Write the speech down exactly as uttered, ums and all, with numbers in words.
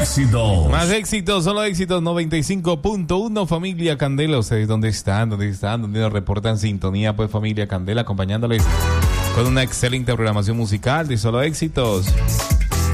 éxitos. Más éxitos, solo éxitos noventa y cinco punto uno. Familia Candela, ¿ustedes dónde están? ¿Dónde están? ¿Dónde nos reportan sintonía? Pues Familia Candela, acompañándoles con una excelente programación musical de solo éxitos.